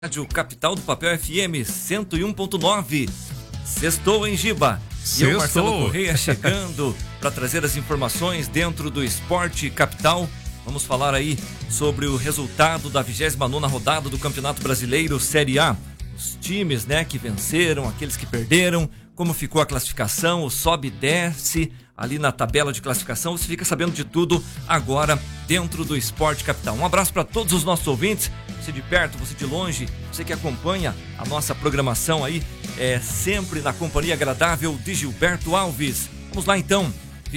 Rádio Capital do Papel FM 101.9. Sextou em Giba. E eu, Marcelo Correia, chegando para trazer as informações dentro do Esporte Capital. Vamos falar aí sobre o resultado da 29ª rodada do Campeonato Brasileiro Série A. Os times, que venceram, aqueles que perderam, como ficou a classificação, o sobe e desce ali na tabela de classificação. Você fica sabendo de tudo agora dentro do Esporte Capital. Um abraço para todos os nossos ouvintes, você de perto, você de longe, você que acompanha a nossa programação aí, sempre na companhia agradável de Gilberto Alves. Vamos lá então,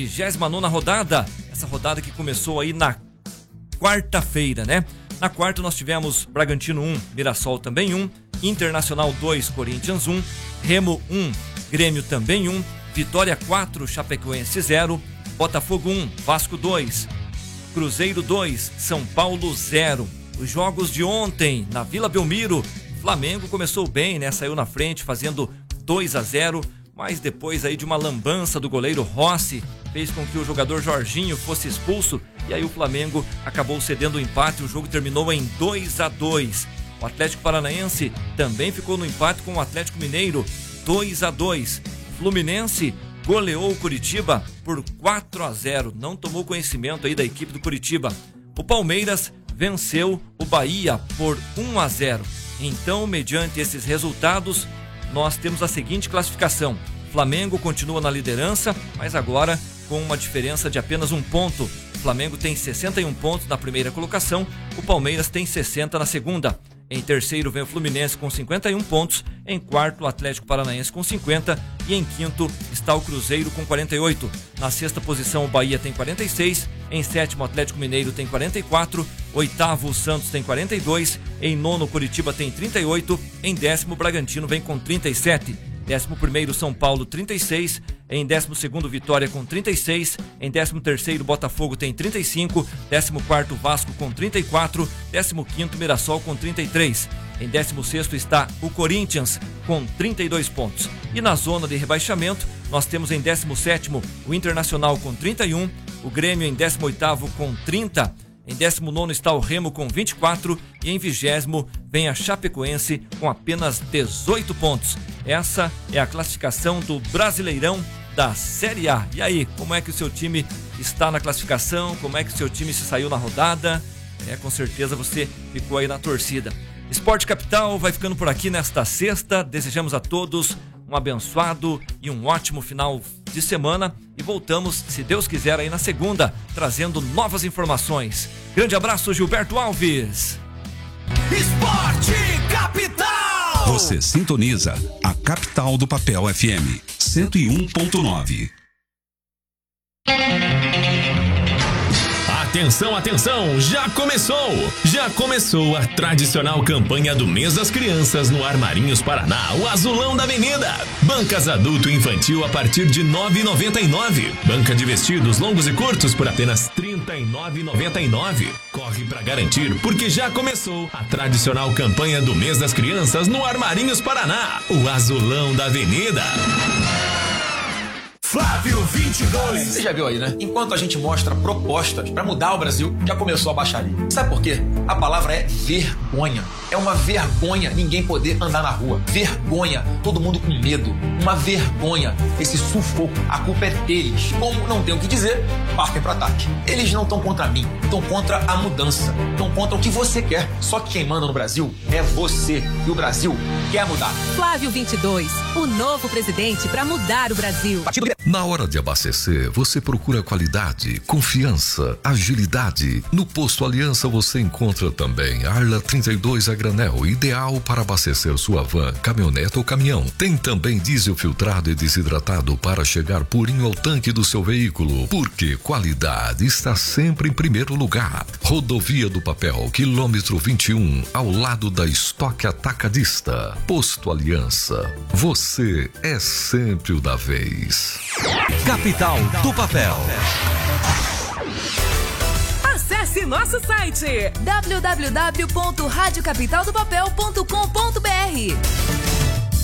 29ª rodada, essa rodada que começou aí na quarta-feira, Na quarta nós tivemos Bragantino 1, Mirassol também 1, Internacional 2, Corinthians 1, Remo 1, Grêmio também 1, Vitória 4, Chapecoense 0, Botafogo 1, Vasco 2, Cruzeiro 2, São Paulo 0. Os jogos de ontem na Vila Belmiro, Flamengo começou bem, Saiu na frente fazendo 2-0, mas depois aí de uma lambança do goleiro Rossi, fez com que o jogador Jorginho fosse expulso e aí o Flamengo acabou cedendo o empate. O jogo terminou em 2-2. O Atlético Paranaense também ficou no empate com o Atlético Mineiro, 2-2. Fluminense goleou o Curitiba por 4-0. Não tomou conhecimento aí da equipe do Curitiba. O Palmeiras venceu o Bahia por 1-0. Então, mediante esses resultados, nós temos a seguinte classificação. Flamengo continua na liderança, mas agora com uma diferença de apenas 1 ponto. O Flamengo tem 61 pontos na primeira colocação, o Palmeiras tem 60 na segunda. Em terceiro vem o Fluminense com 51 pontos, em quarto o Atlético Paranaense com 50 e em quinto está o Cruzeiro com 48. Na sexta posição o Bahia tem 46, em sétimo o Atlético Mineiro tem 44, oitavo o Santos tem 42, em nono o Curitiba tem 38, em décimo o Bragantino vem com 37. 11º São Paulo 36, em 12º Vitória com 36, em 13º Botafogo tem 35, 14º Vasco com 34, 15º Mirassol com 33. Em 16º está o Corinthians com 32 pontos. E na zona de rebaixamento nós temos em 17º o Internacional com 31, o Grêmio em 18º com 30. Em 19º está o Remo com 24 e em 20º vem a Chapecoense com apenas 18 pontos. Essa é a classificação do Brasileirão da Série A. E aí, como é que o seu time está na classificação? Como é que o seu time se saiu na rodada? Com certeza você ficou aí na torcida. Esporte Capital vai ficando por aqui nesta sexta. Desejamos a todos um abençoado e um ótimo final de semana e voltamos, se Deus quiser, aí na segunda, trazendo novas informações. Grande abraço, Gilberto Alves. Esporte Capital! Você sintoniza a Capital do Papel FM 101.9. Atenção, atenção, já começou a tradicional campanha do Mês das Crianças no Armarinhos Paraná, o Azulão da Avenida. Bancas adulto e infantil a partir de R$ 9,99. Banca de vestidos longos e curtos por apenas R$ 39,99. Corre pra garantir, porque já começou a tradicional campanha do Mês das Crianças no Armarinhos Paraná, o Azulão da Avenida. Flávio 22. Você já viu aí, Enquanto a gente mostra propostas pra mudar o Brasil, já começou a baixaria. Sabe por quê? A palavra é vergonha. É uma vergonha ninguém poder andar na rua. Vergonha, todo mundo com medo. Uma vergonha, esse sufoco. A culpa é deles. Como não tem o que dizer, partem pro ataque. Eles não estão contra mim, estão contra a mudança. Estão contra o que você quer. Só que quem manda no Brasil é você. E o Brasil quer mudar. Flávio 22, o novo presidente pra mudar o Brasil. Na hora de abastecer, você procura qualidade, confiança, agilidade. No Posto Aliança você encontra também Arla 32 a granel, ideal para abastecer sua van, caminhonete ou caminhão. Tem também diesel filtrado e desidratado para chegar purinho ao tanque do seu veículo, porque qualidade está sempre em primeiro lugar. Rodovia do Papel, quilômetro 21, ao lado da Estoque Atacadista. Posto Aliança, você é sempre o da vez. Capital do Papel. Acesse nosso site www.radiocapitaldopapel.com.br.